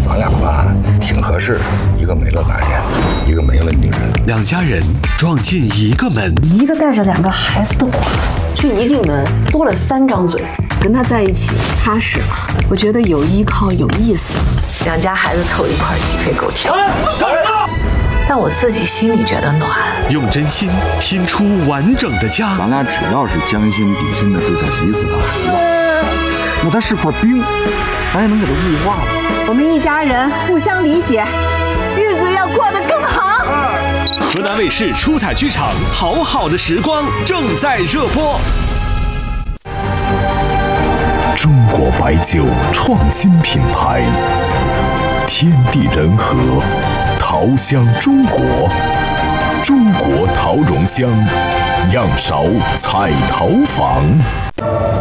咱俩吧挺合适，一个没了男人，一个没了女人。 两家人撞进一个门， 一个带着2个孩子的我，这一进门多了3张嘴。跟他在一起踏实了，我觉得有依靠有意思。2家孩子凑一块鸡飞狗跳，但我自己心里觉得暖。 用真心拼出完整的家。 咱俩只要是将心比心的对待彼此的孩子，那他是块冰，咱也能给他雾化了。 我们一家人互相理解，日子要过得更好。 河南卫视出彩剧场《好好的时光》正在热播。 中国白酒创新品牌，天地人和，桃香中国，中国桃蓉香，样勺彩桃坊。